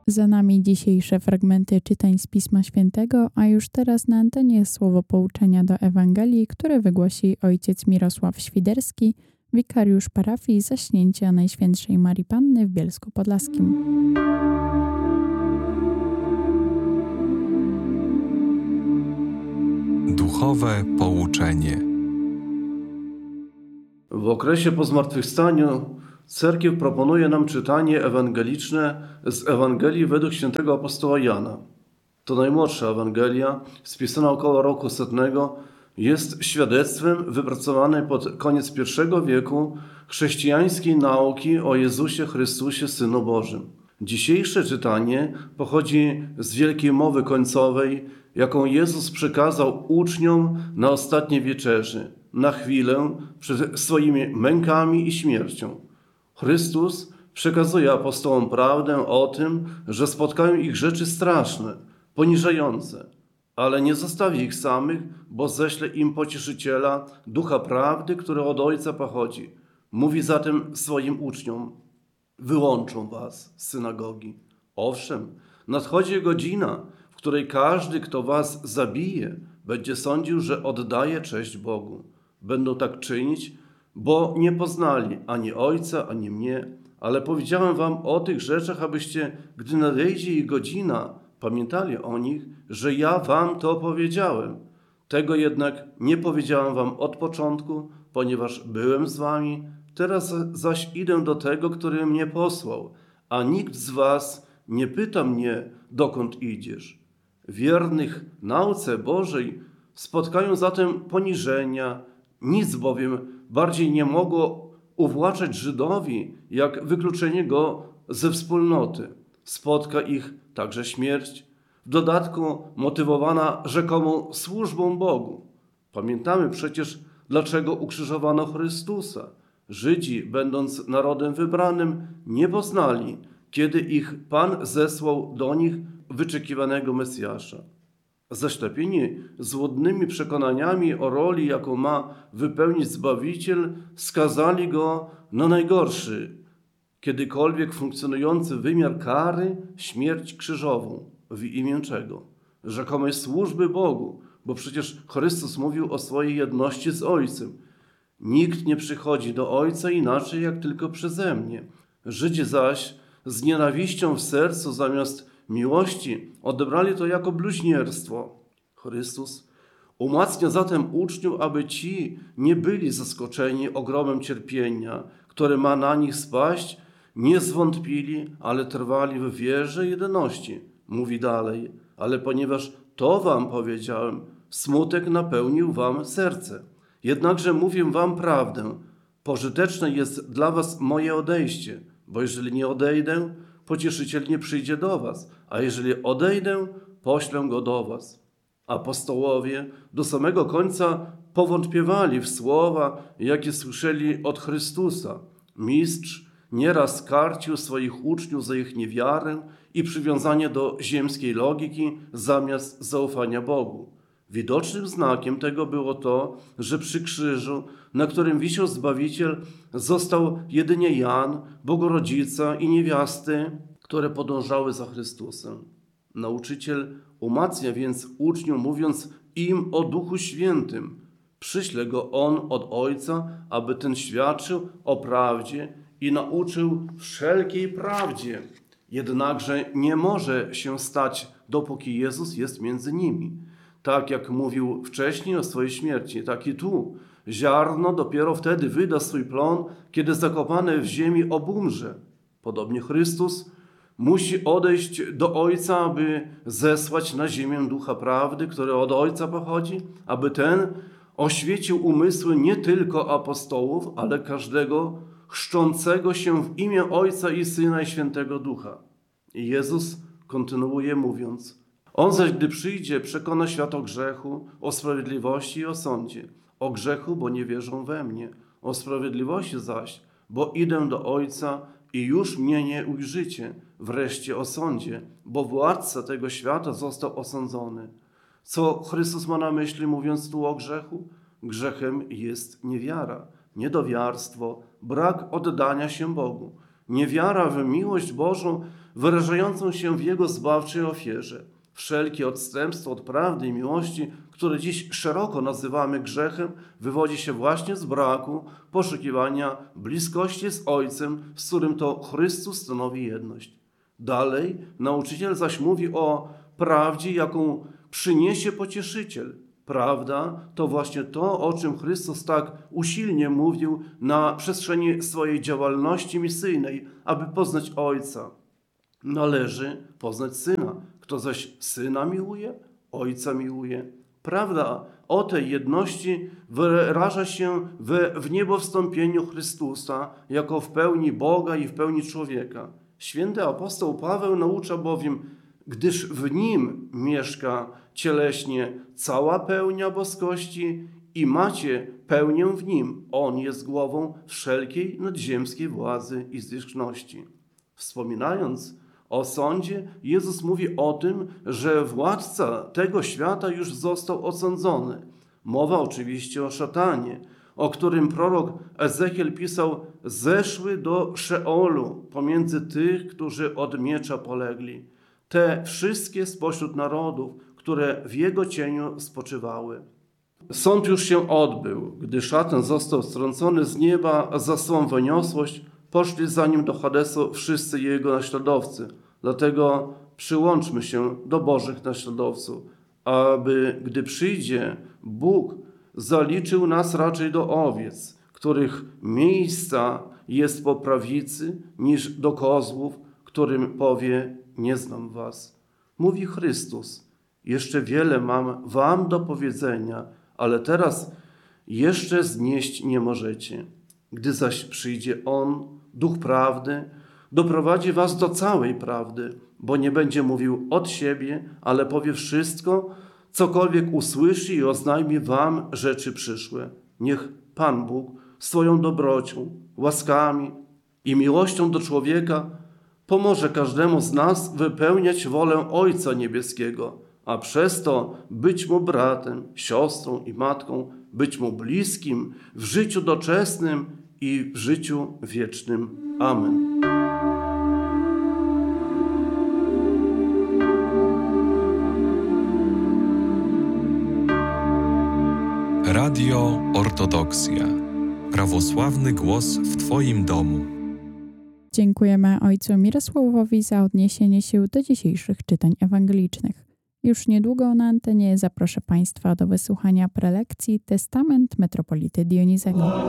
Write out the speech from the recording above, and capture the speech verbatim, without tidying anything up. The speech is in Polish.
Za nami dzisiejsze fragmenty czytań z Pisma Świętego, a już teraz na antenie słowo pouczenia do Ewangelii, które wygłosi ojciec Mirosław Świderski, wikariusz parafii Zaśnięcia Najświętszej Marii Panny w Bielsku-Podlaskim. Duchowe pouczenie. W okresie po zmartwychwstaniu Cerkiew proponuje nam czytanie ewangeliczne z Ewangelii według świętego apostoła Jana. To najmłodsza Ewangelia, spisana około roku setnego, jest świadectwem wypracowanej pod koniec pierwszego wieku chrześcijańskiej nauki o Jezusie Chrystusie, Synu Bożym. Dzisiejsze czytanie pochodzi z wielkiej mowy końcowej, jaką Jezus przekazał uczniom na ostatniej wieczerzy, na chwilę przed swoimi mękami i śmiercią. Chrystus przekazuje apostołom prawdę o tym, że spotkają ich rzeczy straszne, poniżające, ale nie zostawi ich samych, bo ześle im Pocieszyciela, Ducha Prawdy, który od Ojca pochodzi. Mówi zatem swoim uczniom: wyłączą was z synagogi. Owszem, nadchodzi godzina, w której każdy, kto was zabije, będzie sądził, że oddaje cześć Bogu. Będą tak czynić, bo nie poznali ani Ojca, ani mnie, ale powiedziałem wam o tych rzeczach, abyście, gdy nadejdzie ich godzina, pamiętali o nich, że ja wam to powiedziałem. Tego jednak nie powiedziałem wam od początku, ponieważ byłem z wami. Teraz zaś idę do tego, który mnie posłał, a nikt z was nie pyta mnie, dokąd idziesz. Wiernych nauce Bożej spotkają zatem poniżenia, nic bowiem bardziej nie mogło uwłaczać Żydowi, jak wykluczenie go ze wspólnoty. Spotka ich także śmierć, w dodatku motywowana rzekomą służbą Bogu. Pamiętamy przecież, dlaczego ukrzyżowano Chrystusa. Żydzi, będąc narodem wybranym, nie poznali, kiedy ich Pan zesłał do nich wyczekiwanego Mesjasza. Zaślepieni złudnymi przekonaniami o roli, jaką ma wypełnić Zbawiciel, skazali go na najgorszy, kiedykolwiek funkcjonujący wymiar kary, śmierć krzyżową. W imię czego? Rzekomej służby Bogu, bo przecież Chrystus mówił o swojej jedności z Ojcem. Nikt nie przychodzi do Ojca inaczej, jak tylko przeze mnie. Żydzi zaś z nienawiścią w sercu zamiast miłości odebrali to jako bluźnierstwo. Chrystus umacnia zatem uczniów, aby ci nie byli zaskoczeni ogromem cierpienia, które ma na nich spaść, nie zwątpili, ale trwali w wierze i jedyności. Mówi dalej: ale ponieważ to wam powiedziałem, smutek napełnił wam serce. Jednakże mówię wam prawdę, pożyteczne jest dla was moje odejście, bo jeżeli nie odejdę, Pocieszyciel nie przyjdzie do was, a jeżeli odejdę, poślę go do was. Apostołowie do samego końca powątpiewali w słowa, jakie słyszeli od Chrystusa. Mistrz nieraz karcił swoich uczniów za ich niewiarę i przywiązanie do ziemskiej logiki zamiast zaufania Bogu. Widocznym znakiem tego było to, że przy krzyżu, na którym wisiał Zbawiciel, został jedynie Jan, Bogorodzica i niewiasty, które podążały za Chrystusem. Nauczyciel umacnia więc uczniom, mówiąc im o Duchu Świętym. Przyśle go On od Ojca, aby ten świadczył o prawdzie i nauczył wszelkiej prawdzie. Jednakże nie może się stać, dopóki Jezus jest między nimi. Tak jak mówił wcześniej o swojej śmierci, tak i tu. Ziarno dopiero wtedy wyda swój plon, kiedy zakopane w ziemi obumrze. Podobnie Chrystus musi odejść do Ojca, aby zesłać na ziemię Ducha Prawdy, który od Ojca pochodzi, aby ten oświecił umysły nie tylko apostołów, ale każdego chrzczącego się w imię Ojca i Syna i Świętego Ducha. I Jezus kontynuuje mówiąc: On zaś, gdy przyjdzie, przekona świat o grzechu, o sprawiedliwości i o sądzie. O grzechu, bo nie wierzą we mnie. O sprawiedliwości zaś, bo idę do Ojca i już mnie nie ujrzycie. Wreszcie o sądzie, bo władca tego świata został osądzony. Co Chrystus ma na myśli, mówiąc tu o grzechu? Grzechem jest niewiara, niedowiarstwo, brak oddania się Bogu. Niewiara w miłość Bożą wyrażającą się w Jego zbawczej ofierze. Wszelkie odstępstwo od prawdy i miłości, które dziś szeroko nazywamy grzechem, wywodzi się właśnie z braku poszukiwania bliskości z Ojcem, z którym to Chrystus stanowi jedność. Dalej nauczyciel zaś mówi o prawdzie, jaką przyniesie Pocieszyciel. Prawda to właśnie to, o czym Chrystus tak usilnie mówił na przestrzeni swojej działalności misyjnej, aby poznać Ojca. Należy poznać Syna. Kto zaś Syna miłuje, Ojca miłuje. Prawda o tej jedności wyraża się w, w niebowstąpieniu Chrystusa jako w pełni Boga i w pełni człowieka. Święty apostoł Paweł naucza bowiem, gdyż w Nim mieszka cieleśnie cała pełnia boskości i macie pełnię w Nim. On jest głową wszelkiej nadziemskiej władzy i zwierzchności. Wspominając o sądzie, Jezus mówi o tym, że władca tego świata już został osądzony. Mowa oczywiście o szatanie, o którym prorok Ezechiel pisał: zeszły do Szeolu pomiędzy tych, którzy od miecza polegli. Te wszystkie spośród narodów, które w jego cieniu spoczywały. Sąd już się odbył. Gdy szatan został strącony z nieba za swą wyniosłość, poszli za nim do Hadesu wszyscy jego naśladowcy. Dlatego przyłączmy się do Bożych naśladowców, aby gdy przyjdzie Bóg, zaliczył nas raczej do owiec, których miejsca jest po prawicy, niż do kozłów, którym powie: nie znam was. Mówi Chrystus: jeszcze wiele mam wam do powiedzenia, ale teraz jeszcze znieść nie możecie. Gdy zaś przyjdzie On, Duch Prawdy, doprowadzi was do całej prawdy, bo nie będzie mówił od siebie, ale powie wszystko, cokolwiek usłyszy i oznajmi wam rzeczy przyszłe. Niech Pan Bóg swoją dobrocią, łaskami i miłością do człowieka pomoże każdemu z nas wypełniać wolę Ojca Niebieskiego, a przez to być Mu bratem, siostrą i matką, być Mu bliskim w życiu doczesnym i w życiu wiecznym. Amen. Radio Ortodoksja. Prawosławny głos w Twoim domu. Dziękujemy ojcu Mirosławowi za odniesienie się do dzisiejszych czytań ewangelicznych. Już niedługo na antenie zaproszę Państwa do wysłuchania prelekcji Testament metropolity Dionizego.